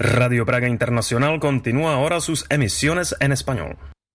Radio Praga Internacional continúa ahora sus emisiones en español.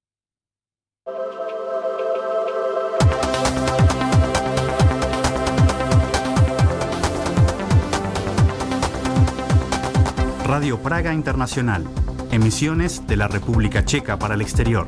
Radio Praga Internacional. Emisiones de la República Checa para el exterior.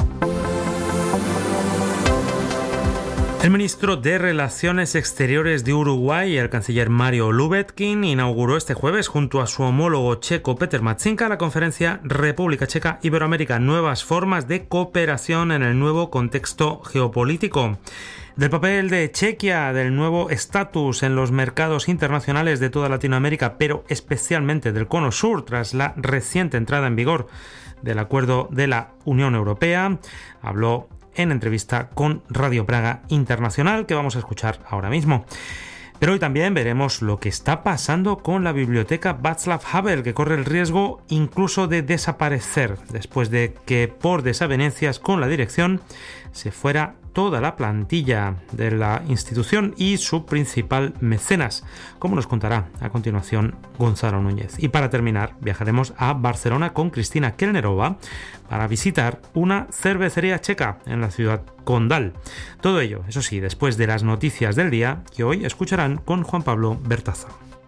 El ministro de Relaciones Exteriores de Uruguay, el canciller Mario Lubetkin, inauguró este jueves junto a su homólogo checo Petr Matčinka la conferencia República Checa Iberoamérica, nuevas formas de cooperación en el nuevo contexto geopolítico. Del papel de Chequia, del nuevo estatus en los mercados internacionales de toda Latinoamérica, pero especialmente del Cono Sur, tras la reciente entrada en vigor del acuerdo de la Unión Europea, habló en entrevista con Radio Praga Internacional, que vamos a escuchar ahora mismo. Pero hoy también veremos lo que está pasando con la biblioteca Václav Havel, que corre el riesgo incluso de desaparecer después de que, por desavenencias con la dirección, se fuera toda la plantilla de la institución y su principal mecenas, como nos contará a continuación Gonzalo Núñez. Y para terminar, viajaremos a Barcelona con Cristina Kellnerova para visitar una cervecería checa en la ciudad condal. Todo ello, eso sí, después de las noticias del día, que hoy escucharán con Juan Pablo Bertaza.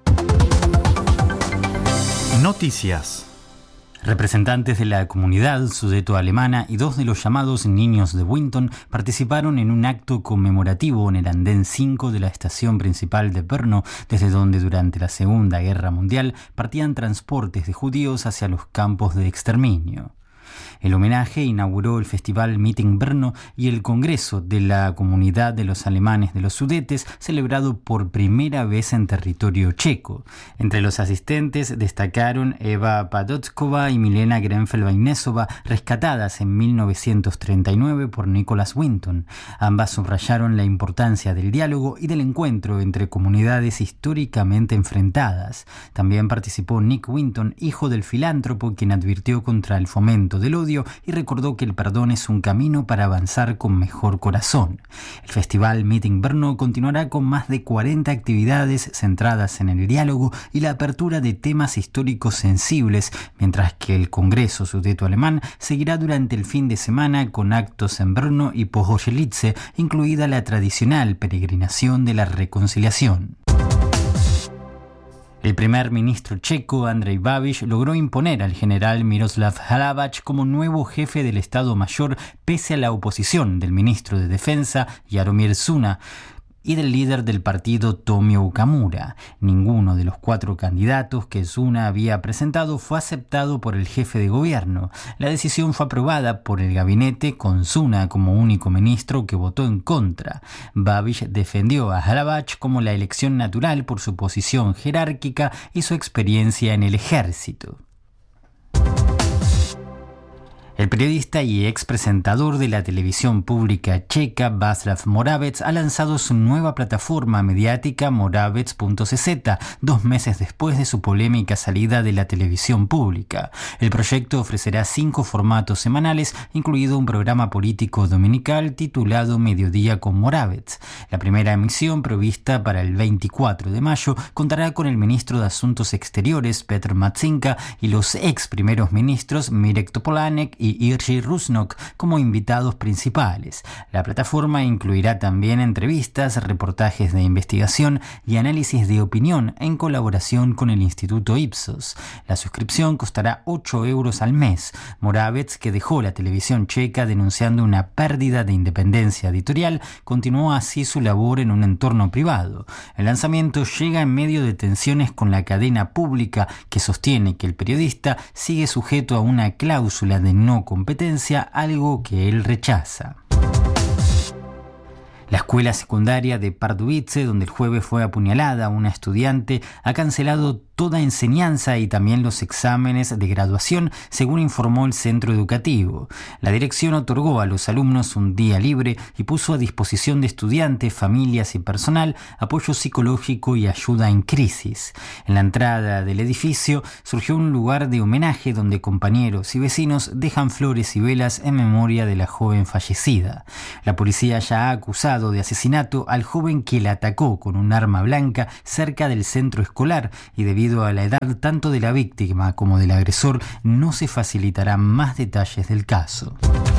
Noticias. Representantes de la comunidad sudeto-alemana y dos de los llamados niños de Winton participaron en un acto conmemorativo en el andén 5 de la estación principal de Brno, desde donde durante la Segunda Guerra Mundial partían transportes de judíos hacia los campos de exterminio. El homenaje inauguró el festival Meeting Brno y el Congreso de la Comunidad de los Alemanes de los Sudetes, celebrado por primera vez en territorio checo. Entre los asistentes destacaron Eva Padockova y Milena Grenfell-Bainesova, rescatadas en 1939 por Nicholas Winton. Ambas subrayaron la importancia del diálogo y del encuentro entre comunidades históricamente enfrentadas. También participó Nick Winton, hijo del filántropo, quien advirtió contra el fomento del odio y recordó que el perdón es un camino para avanzar con mejor corazón. El festival Meeting Brno continuará con más de 40 actividades centradas en el diálogo y la apertura de temas históricos sensibles, mientras que el Congreso Sudeto-Alemán seguirá durante el fin de semana con actos en Brno y Pohoselice, incluida la tradicional peregrinación de la reconciliación. El primer ministro checo, Andrej Babiš, logró imponer al general Miroslav Hlabac como nuevo jefe del Estado Mayor, pese a la oposición del ministro de Defensa, Jaromír Zuna, y del líder del partido, Tomio Okamura. Ninguno de los 4 candidatos que Zuna había presentado fue aceptado por el jefe de gobierno. La decisión fue aprobada por el gabinete, con Zuna como único ministro que votó en contra. Babiš defendió a Hlabac como la elección natural por su posición jerárquica y su experiencia en el ejército. El periodista y expresentador de la televisión pública checa, Václav Moravec, ha lanzado su nueva plataforma mediática Moravec.cz, 2 meses después de su polémica salida de la televisión pública. El proyecto ofrecerá 5 formatos semanales, incluido un programa político dominical titulado Mediodía con Moravec. La primera emisión, prevista para el 24 de mayo, contará con el ministro de Asuntos Exteriores, Petr Matčinka, y los ex primeros ministros Mirek Topolánek y Jiří Rusnok como invitados principales. La plataforma incluirá también entrevistas, reportajes de investigación y análisis de opinión en colaboración con el Instituto Ipsos. La suscripción costará 8 euros al mes. Moravec, que dejó la televisión checa denunciando una pérdida de independencia editorial, continuó así su labor en un entorno privado. El lanzamiento llega en medio de tensiones con la cadena pública, que sostiene que el periodista sigue sujeto a una cláusula de no competencia, algo que él rechaza. La escuela secundaria de Pardubice, donde el jueves fue apuñalada una estudiante, ha cancelado toda enseñanza y también los exámenes de graduación, según informó el centro educativo. La dirección otorgó a los alumnos un día libre y puso a disposición de estudiantes, familias y personal apoyo psicológico y ayuda en crisis. En la entrada del edificio surgió un lugar de homenaje donde compañeros y vecinos dejan flores y velas en memoria de la joven fallecida. La policía ya ha acusado acusado de asesinato al joven que la atacó con un arma blanca cerca del centro escolar, y debido a la edad tanto de la víctima como del agresor, no se facilitarán más detalles del caso.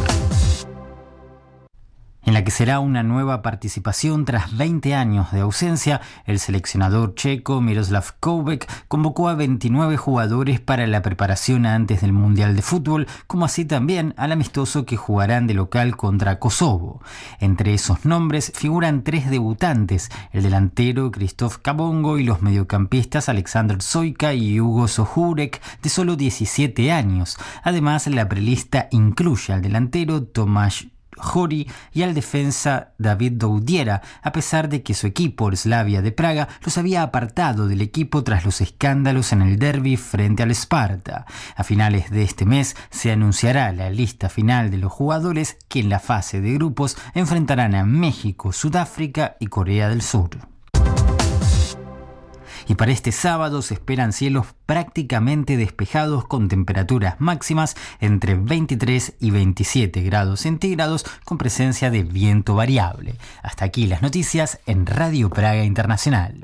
En la que será una nueva participación tras 20 años de ausencia, el seleccionador checo Miroslav Koubek convocó a 29 jugadores para la preparación antes del Mundial de Fútbol, como así también al amistoso que jugarán de local contra Kosovo. Entre esos nombres figuran 3 debutantes, el delantero Krzysztof Kabongo y los mediocampistas Alexander Soyka y Hugo Sohurek, de solo 17 años. Además, la prelista incluye al delantero Tomasz Jori y al defensa David Doudiera, a pesar de que su equipo, el Slavia de Praga, los había apartado del equipo tras los escándalos en el derbi frente al Sparta. A finales de este mes se anunciará la lista final de los jugadores que en la fase de grupos enfrentarán a México, Sudáfrica y Corea del Sur. Y para este sábado se esperan cielos prácticamente despejados con temperaturas máximas entre 23 y 27 grados centígrados con presencia de viento variable. Hasta aquí las noticias en Radio Praga Internacional.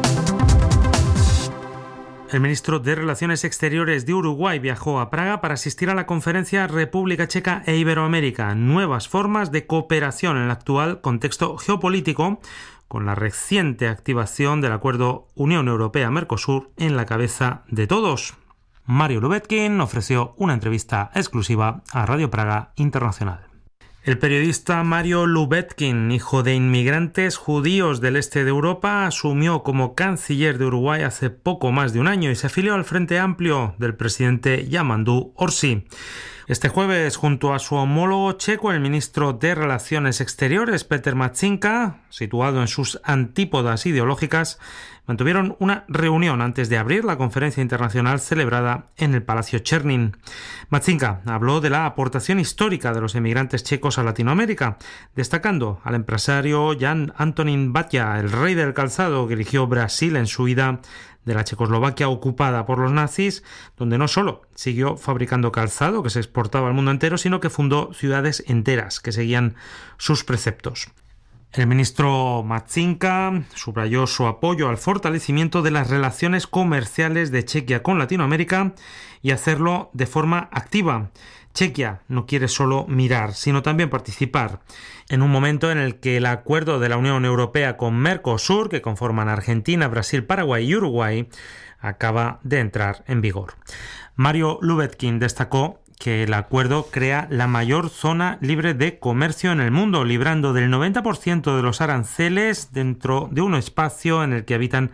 El ministro de Relaciones Exteriores de Uruguay viajó a Praga para asistir a la conferencia República Checa e Iberoamérica, nuevas formas de cooperación en el actual contexto geopolítico, con la reciente activación del acuerdo Unión Europea-Mercosur en la cabeza de todos. Mario Lubetkin ofreció una entrevista exclusiva a Radio Praga Internacional. El periodista Mario Lubetkin, hijo de inmigrantes judíos del este de Europa, asumió como canciller de Uruguay hace poco más de un año y se afilió al Frente Amplio del presidente Yamandu Orsi. Este jueves, junto a su homólogo checo, el ministro de Relaciones Exteriores, Peter Matšinka, situado en sus antípodas ideológicas, mantuvieron una reunión antes de abrir la conferencia internacional celebrada en el Palacio Černin. Matšinka habló de la aportación histórica de los emigrantes checos a Latinoamérica, destacando al empresario Jan Antonín Baťa, el rey del calzado que eligió Brasil en su huida de la Checoslovaquia ocupada por los nazis, donde no solo siguió fabricando calzado que se exportaba al mundo entero, sino que fundó ciudades enteras que seguían sus preceptos. El ministro Matšinka subrayó su apoyo al fortalecimiento de las relaciones comerciales de Chequia con Latinoamérica y hacerlo de forma activa. Chequia no quiere solo mirar, sino también participar, en un momento en el que el acuerdo de la Unión Europea con Mercosur, que conforman Argentina, Brasil, Paraguay y Uruguay, acaba de entrar en vigor. Mario Lubetkin destacó que el acuerdo crea la mayor zona libre de comercio en el mundo, librando del 90% de los aranceles dentro de un espacio en el que habitan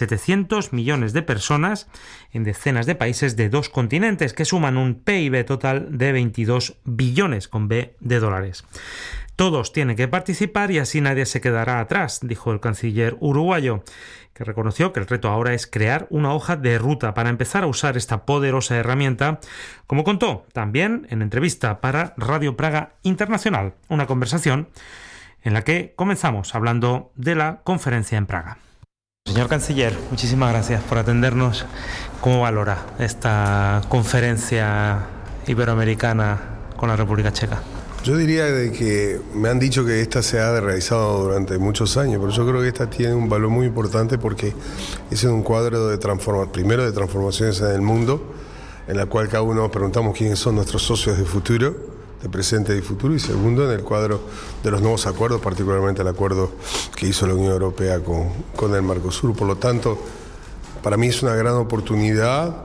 700 millones de personas en decenas de países de 2 continentes, que suman un PIB total de 22 billones con B de dólares. Todos tienen que participar y así nadie se quedará atrás, dijo el canciller uruguayo, que reconoció que el reto ahora es crear una hoja de ruta para empezar a usar esta poderosa herramienta, como contó también en entrevista para Radio Praga Internacional, una conversación en la que comenzamos hablando de la conferencia en Praga. Señor canciller, muchísimas gracias por atendernos. ¿Cómo valora esta conferencia iberoamericana con la República Checa? Yo diría de que me han dicho que esta se ha realizado durante muchos años, pero yo creo que esta tiene un valor muy importante porque es un cuadro de transformaciones en el mundo, en la cual cada uno nos preguntamos quiénes son nuestros socios de futuro, de presente y futuro, y segundo, en el cuadro de los nuevos acuerdos, particularmente el acuerdo que hizo la Unión Europea con el Mercosur. Por lo tanto, para mí es una gran oportunidad.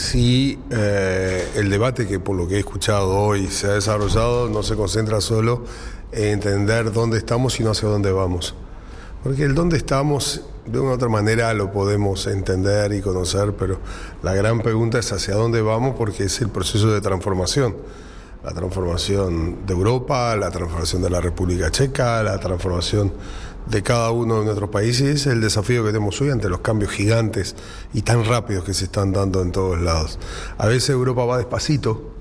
Si el debate que por lo que he escuchado hoy se ha desarrollado no se concentra solo en entender dónde estamos, sino hacia dónde vamos. Porque el dónde estamos de una u otra manera lo podemos entender y conocer, pero la gran pregunta es hacia dónde vamos, porque es el proceso de transformación. La transformación de Europa, la transformación de la República Checa, la transformación de cada uno de nuestros países, es el desafío que tenemos hoy ante los cambios gigantes y tan rápidos que se están dando en todos lados. A veces Europa va despacito,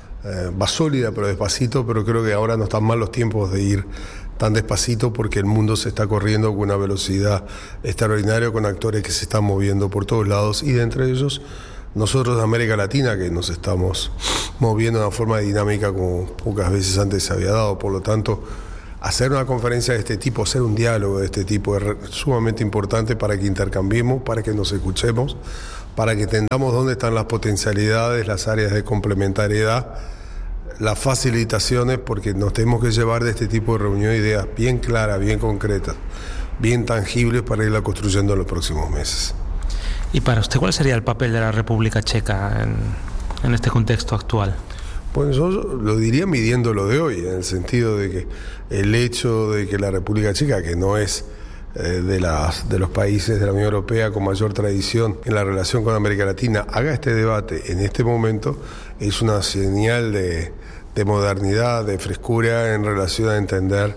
va sólida pero despacito, pero creo que ahora no están mal los tiempos de ir tan despacito porque el mundo se está corriendo con una velocidad extraordinaria, con actores que se están moviendo por todos lados y de entre ellos nosotros de América Latina, que nos estamos moviendo de una forma dinámica como pocas veces antes se había dado. Por lo tanto, hacer una conferencia de este tipo, hacer un diálogo de este tipo es sumamente importante para que intercambiemos, para que nos escuchemos, para que entendamos dónde están las potencialidades, las áreas de complementariedad, las facilitaciones, porque nos tenemos que llevar de este tipo de reunión ideas bien claras, bien concretas, bien tangibles para irla construyendo en los próximos meses. ¿Y para usted cuál sería el papel de la República Checa en este contexto actual? Pues yo lo diría midiendo lo de hoy, en el sentido de que el hecho de que la República Checa, que no es de los países de la Unión Europea con mayor tradición en la relación con América Latina, haga este debate en este momento, es una señal de modernidad, de frescura en relación a entender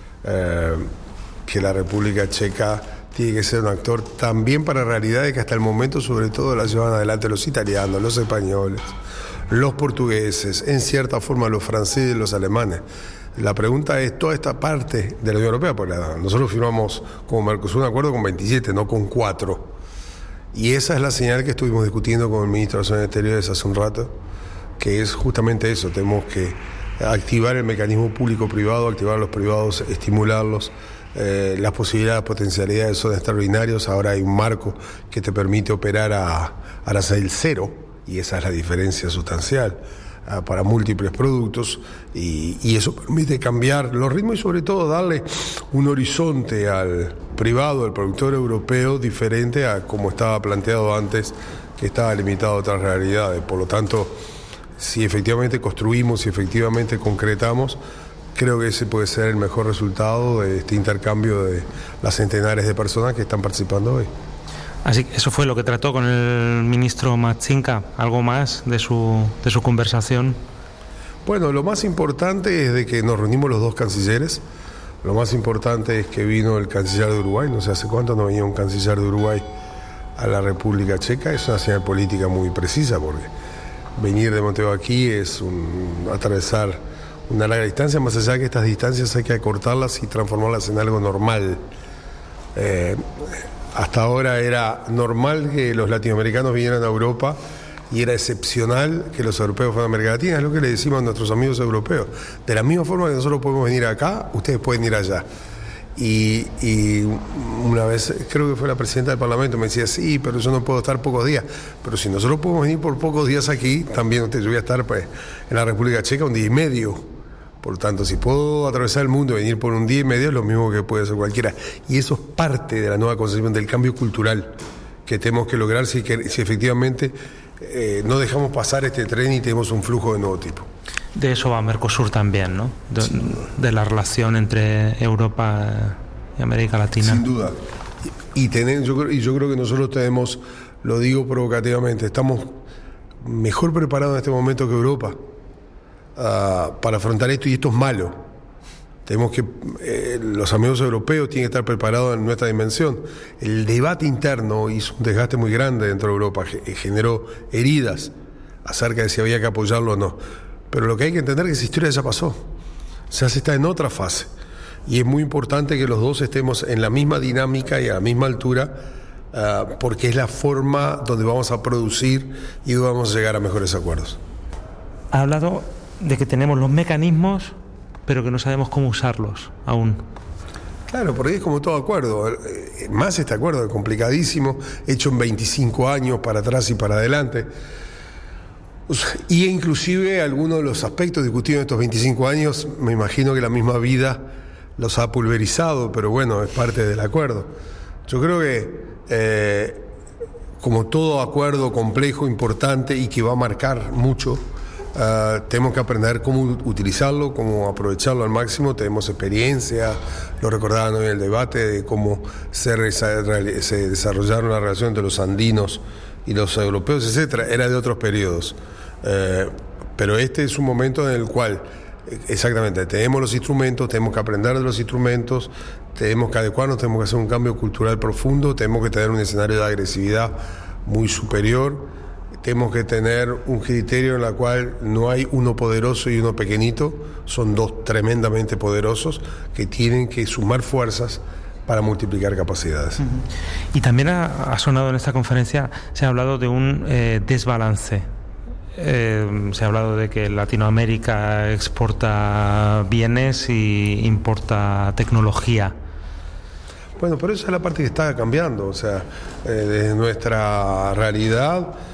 que la República Checa tiene que ser un actor también para realidades que hasta el momento sobre todo la llevan adelante los italianos, los españoles, los portugueses, en cierta forma los franceses y los alemanes. La pregunta es, toda esta parte de la Unión Europea, porque nosotros firmamos como Mercosur un acuerdo con 27, no con 4. Y esa es la señal que estuvimos discutiendo con el ministro de Relaciones Exteriores hace un rato, que es justamente eso, tenemos que activar el mecanismo público-privado, activar a los privados, estimularlos. Las posibilidades, las potencialidades son extraordinarias. Ahora hay un marco que te permite operar a arancel cero, y esa es la diferencia sustancial para múltiples productos, y eso permite cambiar los ritmos y sobre todo darle un horizonte al privado, al productor europeo, diferente a como estaba planteado antes, que estaba limitado a otras realidades. Por lo tanto, si efectivamente construimos, si efectivamente concretamos, creo que ese puede ser el mejor resultado de este intercambio de las centenares de personas que están participando hoy. Así que eso fue lo que trató con el ministro Matsinka. ¿Algo más de su conversación? Bueno, lo más importante es de que nos reunimos los dos cancilleres. Lo más importante es que vino el canciller de Uruguay. No sé hace cuánto no venía un canciller de Uruguay a la República Checa. Es una señal política muy precisa, porque venir de Montevideo aquí es atravesar una larga distancia. Más allá de que estas distancias hay que acortarlas y transformarlas en algo normal. Hasta ahora era normal que los latinoamericanos vinieran a Europa y era excepcional que los europeos fueran a América Latina. Es lo que le decimos a nuestros amigos europeos. De la misma forma que nosotros podemos venir acá, ustedes pueden ir allá. Y una vez, creo que fue la presidenta del Parlamento, me decía, sí, pero yo no puedo estar pocos días. Pero si nosotros podemos venir por pocos días aquí, también yo voy a estar pues, en la República Checa un día y medio. Por lo tanto, si puedo atravesar el mundo y venir por un día y medio, es lo mismo que puede hacer cualquiera. Y eso es parte de la nueva concepción del cambio cultural que tenemos que lograr si efectivamente no dejamos pasar este tren y tenemos un flujo de nuevo tipo. De eso va Mercosur también, ¿no? De la relación entre Europa y América Latina. Sin duda. Yo creo que nosotros tenemos, lo digo provocativamente, estamos mejor preparados en este momento que Europa. Para afrontar esto, y esto es malo. Tenemos que los amigos europeos tienen que estar preparados en nuestra dimensión. El debate interno hizo un desgaste muy grande dentro de Europa, generó heridas acerca de si había que apoyarlo o no. Pero lo que hay que entender es que esa historia ya pasó, ya se está en otra fase, y es muy importante que los dos estemos en la misma dinámica y a la misma altura, porque es la forma donde vamos a producir y donde vamos a llegar a mejores acuerdos. Ha hablado de que tenemos los mecanismos, pero que no sabemos cómo usarlos aún. Claro, porque es como todo acuerdo, más este acuerdo complicadísimo, hecho en 25 años para atrás y para adelante, y inclusive algunos de los aspectos discutidos en estos 25 años, me imagino que la misma vida los ha pulverizado, pero bueno, es parte del acuerdo. Yo creo que como todo acuerdo complejo, importante y que va a marcar mucho, tenemos que aprender cómo utilizarlo, cómo aprovecharlo al máximo. Tenemos experiencia, lo recordaban hoy en el debate, de cómo se desarrollaron las relaciones entre los andinos y los europeos, etcétera. Era de otros periodos, pero este es un momento en el cual exactamente tenemos los instrumentos, tenemos que aprender de los instrumentos, tenemos que adecuarnos, tenemos que hacer un cambio cultural profundo, tenemos que tener un escenario de agresividad muy superior. Tenemos que tener un criterio en el cual no hay uno poderoso y uno pequeñito, son dos tremendamente poderosos que tienen que sumar fuerzas para multiplicar capacidades. Y también ha sonado en esta conferencia, se ha hablado de un desbalance Se ha hablado de que Latinoamérica exporta bienes y importa tecnología. Bueno, pero esa es la parte que está cambiando, o sea, desde nuestra realidad